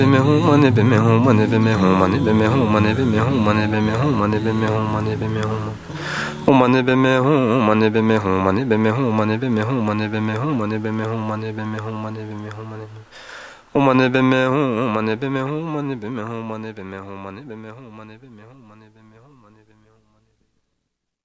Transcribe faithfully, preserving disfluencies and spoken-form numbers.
me home, money be me home, money be me home, money be me home, money be me home, money be me home, money be me home, money be me home. Oh, money be me home, money be me home, money be me home, money be me home, money be me home, money be me home, money be me home, money be me home, money. Oh, money be me home, money be me home, money be me home, money be me home, money be me home, money be me home, money be me home.